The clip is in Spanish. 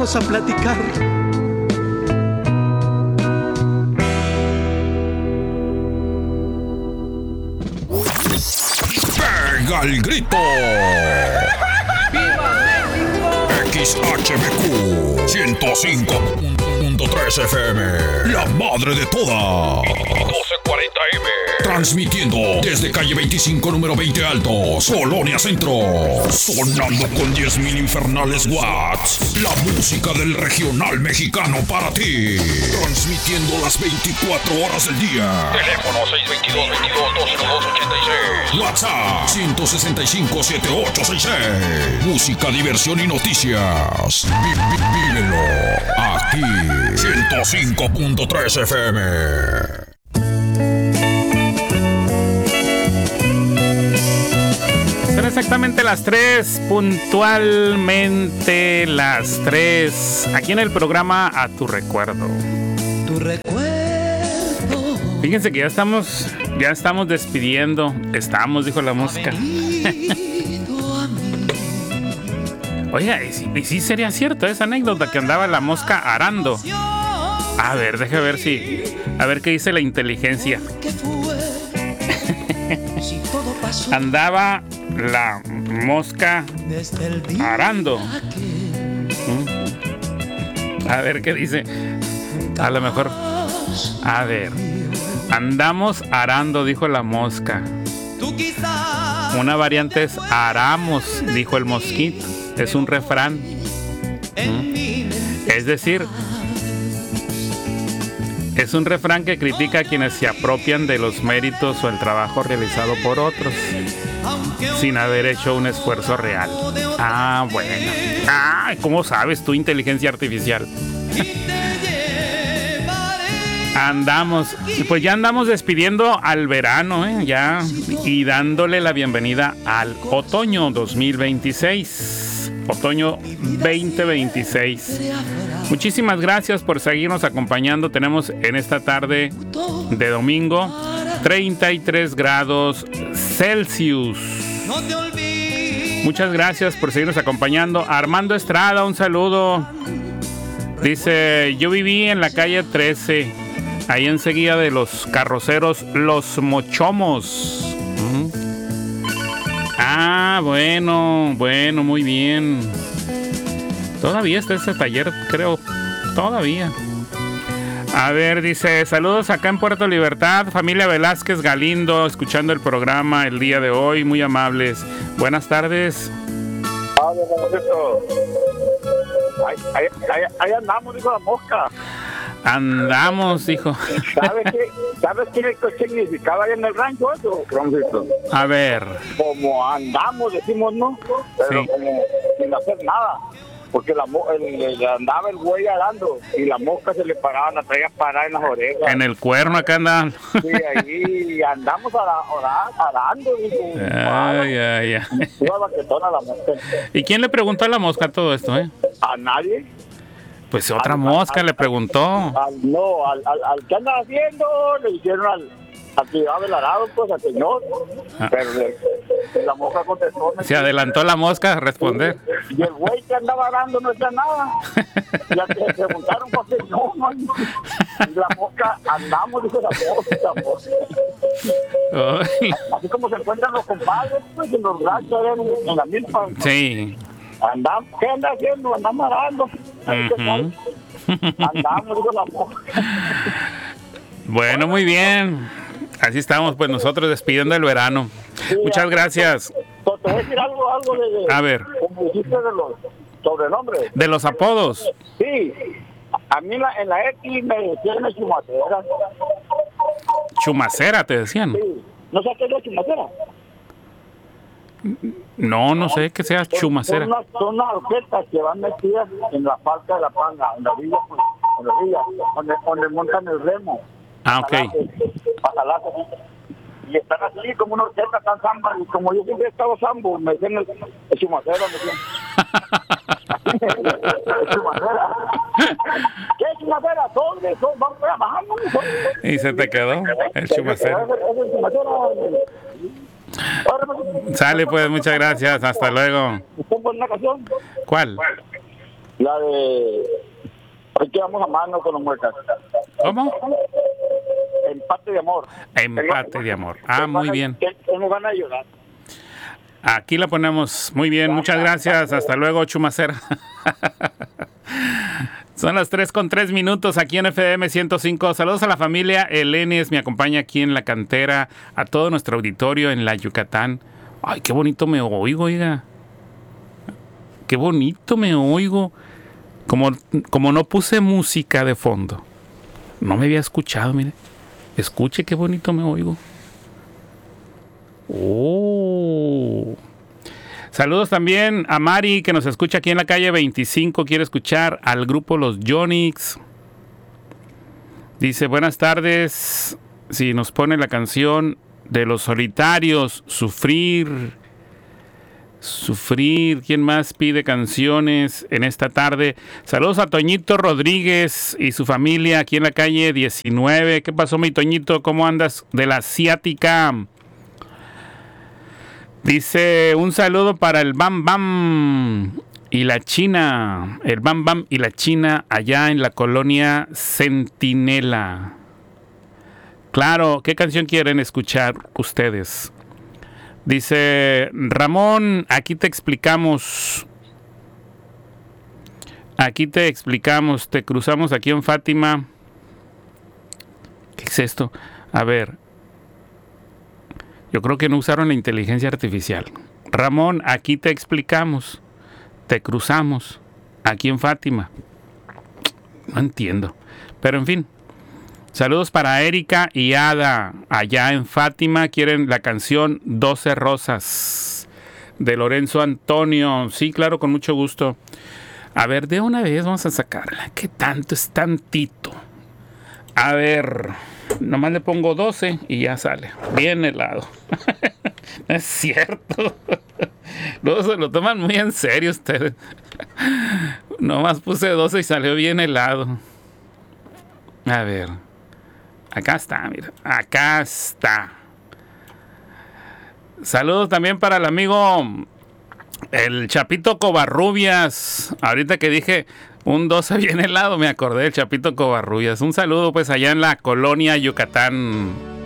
vamos a platicar. ¡Pega el grito! ¡Viva México! XHBQ 105.3 FM, la madre de todas. 1240M. Transmitiendo desde calle 25, número 20 Alto, Colonia Centro. Sonando con 10,000 infernales watts. La música del regional mexicano para ti. Transmitiendo las 24 horas del día. Teléfono 622-22-202-86. WhatsApp 165-7866. Música, diversión y noticias. Vívelo aquí. 105.3 FM. Son exactamente las 3, puntualmente las 3, aquí en el programa A Tu Recuerdo. Tu recuerdo. Fíjense que ya estamos despidiendo. Dijo la mosca. Oiga, y sí sería cierto esa anécdota que andaba la mosca arando. A ver, deje ver a ver qué dice la inteligencia. Andaba la mosca arando. A ver qué dice. A lo mejor. A ver. Andamos arando, dijo la mosca. Una variante es aramos, dijo el mosquito. Es un refrán. Es decir, es un refrán que critica a quienes se apropian de los méritos o el trabajo realizado por otros sin haber hecho un esfuerzo real. Ah, bueno. Ah, ¿cómo sabes tú, inteligencia artificial? Pues ya andamos despidiendo al verano, ya, y dándole la bienvenida al otoño 2026. Otoño 2026. Muchísimas gracias por seguirnos acompañando. Tenemos en esta tarde de domingo 33 grados Celsius. Muchas gracias por seguirnos acompañando. Armando Estrada, un saludo. Dice, yo viví en la calle 13, ahí enseguida de los carroceros Los Mochomos. Ah, bueno, muy bien. Todavía está ese taller, creo. Todavía. A ver, dice, saludos acá en Puerto Libertad, familia Velázquez Galindo, escuchando el programa el día de hoy, muy amables. Buenas tardes. Ahí andamos, dijo la mosca. Andamos, dijo. ¿Sabes qué significaba ahí en el rancho eso, Francisco? A ver. Como andamos, decimos, ¿no? Pero sí, como sin hacer nada. Porque andaba el güey arando y la mosca se le paraba, la traía parada en las orejas. En el cuerno acá andan. Sí, ahí andamos arando. Ay. Iba baquetona la mosca. ¿Y quién le preguntó a la mosca todo esto, A nadie. Pues otra mosca le preguntó. Al que anda haciendo, le dijeron al que llevaba el arado, pues al señor. Pero la mosca contestó. Se adelantó la mosca a responder. Y el güey que andaba arando no decía nada. Ya que le preguntaron por qué no. Y la mosca, andamos, dijo la mosca. Así como se encuentran los compadres, pues en los ranchos, en la milpa. Sí. Andamos, ¿qué anda haciendo? Andamos arando. Andamos, dijo la mosca. Bueno, muy bien. Así estamos, pues nosotros despidiendo el verano. Sí, muchas gracias. Te voy a decir algo de... A ver. Como dijiste de los sobrenombres. De los apodos. Sí. A mí en la X me decían chumacera. ¿Chumacera te decían? Sí. ¿No sabes qué es la chumacera? No sé qué sea chumacera. Son unas orquestas que van metidas en la falta de la panga, en la orilla, donde montan el remo. Ah, ok. Y están así como una orquesta, tan samba, y como yo siempre he estado sambo, me dicen el chumacera, me dicen. El chumacera. ¿Qué es chumacera? Vamos trabajando. Y se te quedó el chumacera. Es Sale pues, muchas gracias, hasta luego. ¿Usted pone una canción? ¿Cuál? La de... Hoy quedamos a mano con los muertos. ¿Cómo? Empate de amor. Empate de amor. Ah, muy bien. Que nos van a ayudar. Aquí la ponemos. Muy bien, muchas gracias. Hasta luego, Chumacera. Son las 3:03 aquí en FM 105. Saludos a la familia Elenes, me acompaña aquí en la cantera, a todo nuestro auditorio en la Yucatán. Ay, qué bonito me oigo, oiga. Qué bonito me oigo. Como no puse música de fondo. No me había escuchado, mire. Escuche qué bonito me oigo. Oh. Saludos también a Mari, que nos escucha aquí en la calle 25. Quiere escuchar al grupo Los Yonix. Dice, buenas tardes. Si nos pone la canción de Los Solitarios, Sufrir. ¿Quién más pide canciones en esta tarde? Saludos a Toñito Rodríguez y su familia aquí en la calle 19. ¿Qué pasó, mi Toñito? ¿Cómo andas de la asiática? Dice, un saludo para el Bam Bam y la China. El Bam Bam y la China allá en la colonia Centinela. Claro, ¿qué canción quieren escuchar ustedes? Dice, Ramón, aquí te explicamos. Te cruzamos aquí en Fátima. ¿Qué es esto? A ver. Yo creo que no usaron la inteligencia artificial. Ramón, aquí te explicamos. Te cruzamos aquí en Fátima. No entiendo. Pero en fin. Saludos para Erika y Ada. Allá en Fátima quieren la canción 12 Rosas de Lorenzo Antonio. Sí, claro, con mucho gusto. A ver, de una vez vamos a sacarla. ¿Qué tanto es tantito? A ver, nomás le pongo 12 y ya sale. Bien helado. No es cierto. Luego se lo toman muy en serio ustedes. Nomás puse 12 y salió bien helado. A ver. Acá está, mira. Acá está. Saludos también para el amigo el Chapito Covarrubias. Ahorita que dije un 12 bien helado, me acordé del Chapito Covarrubias. Un saludo pues allá en la colonia Yucatán.